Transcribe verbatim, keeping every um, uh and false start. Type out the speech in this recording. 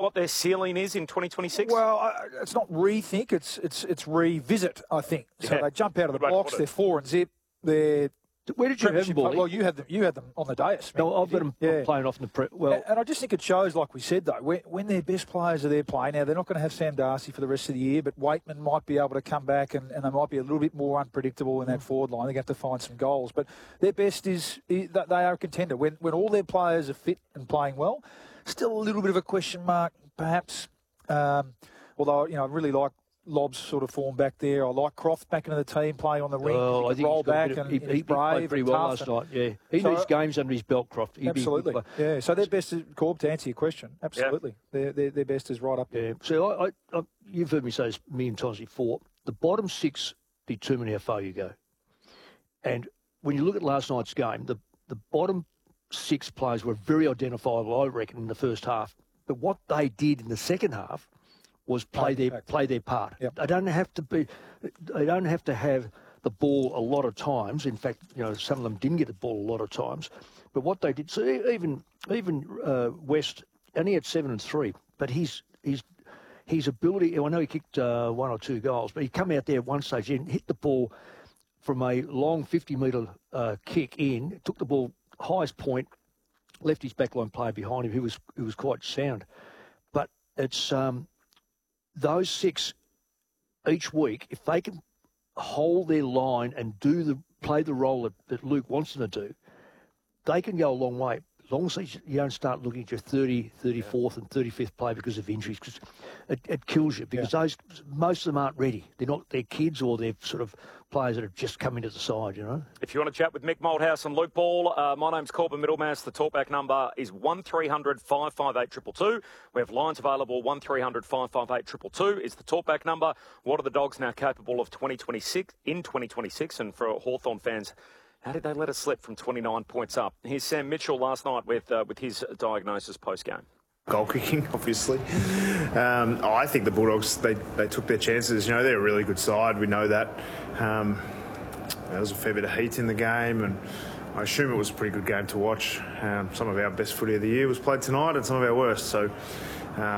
what their ceiling is in twenty twenty-six? Well, uh, it's not rethink, it's it's it's revisit, I think. So Yeah. they jump out of the Good way to blocks, put it. they're four and zip, they're... Where did you have them, Paulie? Well, you had them. You had them on the dais. No, I've got them yeah. playing off in the pre. Well, and, and I just think it shows, like we said, though, when, when their best players are there playing. Now they're not going to have Sam Darcy for the rest of the year, but Waitman might be able to come back, and, and they might be a little bit more unpredictable in that forward line. They're going to have to find some goals, but their best is, is that they are a contender when when all their players are fit and playing well. Still a little bit of a question mark, perhaps. Um, although you know, I really like Lobb's sort of form back there. I like Croft back into the team, playing on the wing. Oh, he I can think roll he's got a back bit of- and he, he's he, he brave played pretty and well tough last and- night. Yeah, he So- needs games under his belt, Croft. He'd be a good Absolutely, player. yeah. So their best is, Corb, to answer your question, absolutely. Their, their their best is right up there. Yeah. So I, I, I, you've heard me say this a million times before. The bottom six determine how far you go. And when you look at last night's game, the the bottom six players were very identifiable, I reckon, in the first half. But what they did in the second half was play their Back. play their part. Yep. They don't have to be. They don't have to have the ball a lot of times. In fact, you know, some of them didn't get the ball a lot of times. But what they did, so even even uh, West only had seven and three, but his his his ability. I know he kicked uh, one or two goals, but he come out there at one stage and hit the ball from a long fifty metre uh, kick in, took the ball highest point, left his backline player behind him, who was who was quite sound. But it's um, those six each week, if they can hold their line and do the play the role that, that Luke wants them to do, they can go a long way. As long as you don't start looking at your thirty, thirty-fourth and thirty-fifth play because of injuries, because it, it kills you. Because Yeah. those most of them aren't ready. They're not. They're kids or they're sort of players that have just come into the side. You know. If you want to chat with Mick Malthouse and Luke Ball, uh, my name's Corbin Middlemass. The talkback number is one three hundred five five eight two two two. We have lines available. one three hundred five five eight two two two is the talkback number. What are the Dogs now capable of twenty twenty-six in twenty twenty-six? And for Hawthorn fans, how did they let us slip from twenty-nine points up? Here's Sam Mitchell last night with uh, with his diagnosis post-game. Goal kicking, obviously. Um, oh, I think the Bulldogs, they, they took their chances. You know, they're a really good side. We know that. Um, there was a fair bit of heat in the game, and I assume it was a pretty good game to watch. Um, some of our best footy of the year was played tonight, and some of our worst. So,